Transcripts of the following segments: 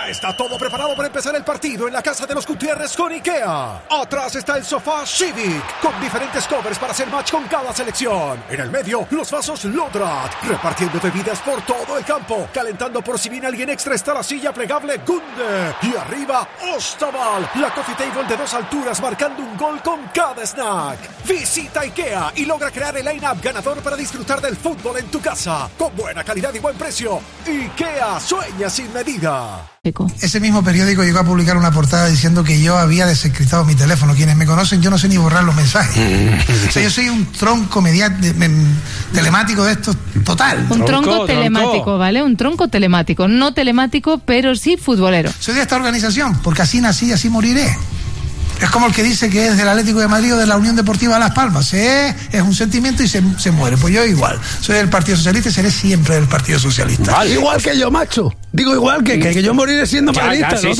Ya está todo preparado para empezar el partido en la casa de los Gutiérrez con IKEA. Atrás está el sofá Civic, con diferentes covers para hacer match con cada selección. En el medio, los vasos Lodrat, repartiendo bebidas por todo el campo. Calentando por si viene alguien extra está la silla plegable Gunde. Y arriba, Ostaval, la coffee table de 2 alturas marcando un gol con cada snack. Visita IKEA y logra crear el line-up ganador para disfrutar del fútbol en tu casa. Con buena calidad y buen precio. IKEA sueña sin medida. Ese mismo periódico llegó a publicar una portada diciendo que yo había desencriptado mi teléfono. Quienes me conocen, yo no sé ni borrar los mensajes. O sea, yo soy un tronco telemático de estos total. Un tronco telemático, ¿vale? Un tronco telemático. No telemático, pero sí futbolero. Soy de esta organización, porque así nací y así moriré. Es como el que dice que es del Atlético de Madrid o de la Unión Deportiva Las Palmas. Es un sentimiento y se muere. Pues yo igual. Soy del Partido Socialista y seré siempre del Partido Socialista. Vale. Igual que yo, macho. Digo igual que yo moriré siendo madridista. Sí.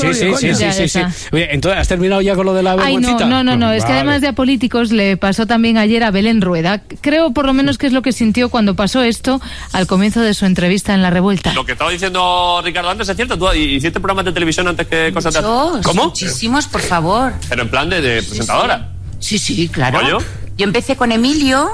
Oye, entonces, ¿has terminado ya con lo de la vergüencita? No. Es que además de a políticos le pasó también ayer a Belén Rueda. Creo por lo menos que es lo que sintió cuando pasó esto al comienzo de su entrevista en La Revuelta. Lo que estaba diciendo Ricardo antes es cierto. ¿Tú hiciste programas de televisión antes que cosas de... ¿Cómo? Muchísimos, por favor. Pero en plan de presentadora. Sí, claro. ¿Yo? Yo empecé con Emilio.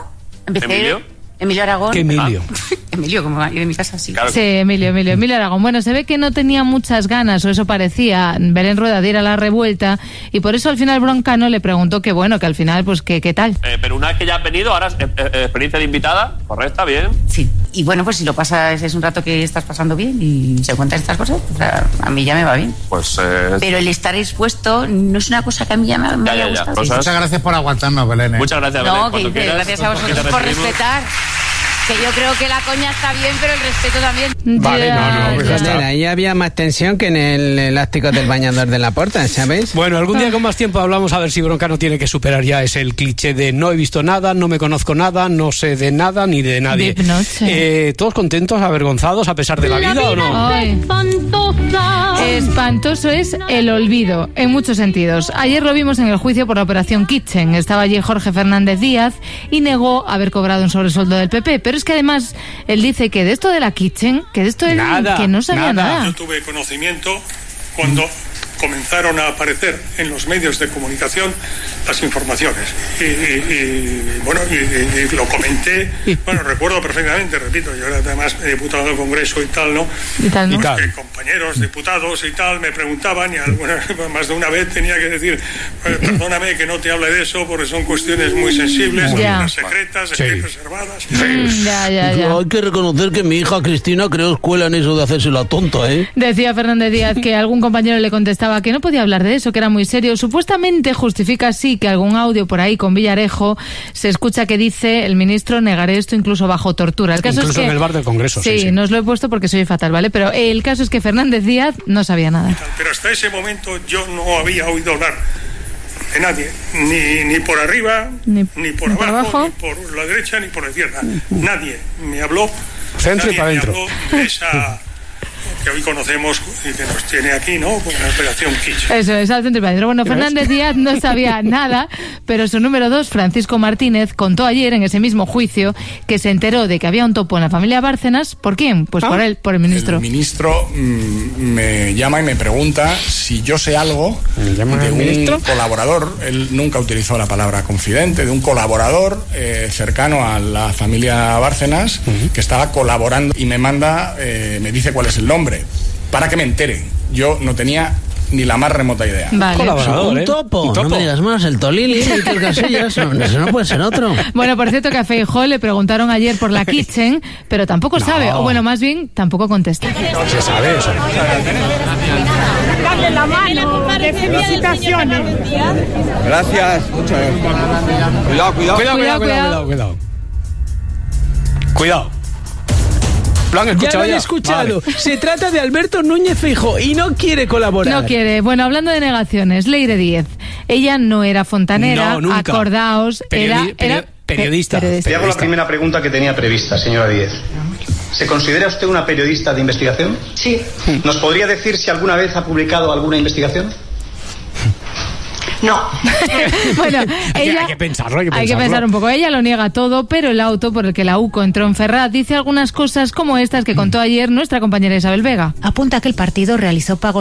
Emilio Aragón. ¿Qué Emilio? Emilio, como de mi casa, sí. Claro. Sí, Emilio Aragón. Bueno, se ve que no tenía muchas ganas, o eso parecía, Belén Rueda de ir a La Revuelta, y por eso al final Broncano le preguntó que bueno, que al final, pues ¿qué tal? Pero una vez que ya has venido, ahora experiencia de invitada, correcta, bien. Sí, y bueno, pues si lo pasas, es un rato que estás pasando bien y se cuentan estas cosas, pues a mí ya me va bien. Pues... Pero el estar expuesto no es una cosa que a mí ya me haya gustado. Cosas... Muchas gracias por aguantarnos, Belén. Muchas gracias, Belén. No, que gracias a vosotros por respetar. Que yo creo que la coña está bien, pero el respeto también. Vale, pues ahí había más tensión que en el elástico del bañador de la puerta, ¿sabéis? Bueno, algún día con más tiempo hablamos a ver si Broncano tiene que superar ya el cliché de no he visto nada, no me conozco nada, no sé de nada ni de nadie. ¿Todos contentos, avergonzados a pesar de la vida o no? Ay. Espantoso es el olvido, en muchos sentidos. Ayer lo vimos en el juicio por la operación Kitchen. Estaba allí Jorge Fernández Díaz y negó haber cobrado un sobresueldo del PP, pero es que además él dice que de esto de la Kitchen, que de esto él que no sabía nada. Yo tuve conocimiento cuando comenzaron a aparecer en los medios de comunicación las informaciones y lo comenté. Bueno, recuerdo perfectamente, repito, yo era además diputado del Congreso y tal, ¿no? Que compañeros diputados y tal me preguntaban, y más de una vez tenía que decir perdóname que no te hable de eso porque son cuestiones muy sensibles, secretas, reservadas. Hay que reconocer que mi hija Cristina creó escuela en eso de hacerse la tonta, Decía Fernández Díaz que algún compañero le contestaba que no podía hablar de eso, que era muy serio. Supuestamente justifica así que algún audio por ahí con Villarejo se escucha que dice el ministro negaré esto incluso bajo tortura. El caso incluso es que, en el bar del Congreso. Sí, no os lo he puesto porque soy fatal, ¿vale? Pero el caso es que Fernández Díaz no sabía nada. Pero hasta ese momento yo no había oído hablar de nadie, ni por arriba, ni por abajo, ni por la derecha, ni por la izquierda. Nadie me habló. Centro y para adentro. De esa que hoy conocemos y que nos tiene aquí, ¿no? Con la operación Kitchen. Eso es, al centro y para adentro. Bueno, Fernández Díaz no sabía nada, pero su número 2, Francisco Martínez, contó ayer en ese mismo juicio que se enteró de que había un topo en la familia Bárcenas. ¿Por quién? Pues por él, por el ministro. El ministro me llama y me pregunta si yo sé algo de un colaborador. Él nunca utilizó la palabra confidente, de un colaborador cercano a la familia Bárcenas que estaba colaborando y me manda, me dice cuál es el nombre para que me entere. Yo no tenía ni la más remota idea. Vale. Colaborador, un topo. No me digas más, el Tolili, el Casillas, eso no puede ser otro. Bueno, por cierto que a Feijóo le preguntaron ayer por la Kitchen, pero tampoco sabe, o bueno, más bien, tampoco contesta. Se sabe eso. Darle la mano, felicitaciones. Gracias. Cuidado. ¿Lo han escuchado ya? Lo han escuchado. Vale. Se trata de Alberto Núñez Feijóo y no quiere colaborar. No quiere. Bueno, hablando de negaciones, Leire Díez. Ella no era fontanera, no, nunca. Acordaos, era periodista. Te hago la primera pregunta que tenía prevista, señora Díez. ¿Se considera usted una periodista de investigación? Sí. ¿Nos podría decir si alguna vez ha publicado alguna investigación? No. Bueno, hay que pensarlo. Hay que pensar un poco. Ella lo niega todo, pero el auto por el que la UCO entró en Ferraz dice algunas cosas como estas que contó ayer nuestra compañera Isabel Vega. Apunta que el partido realizó pagos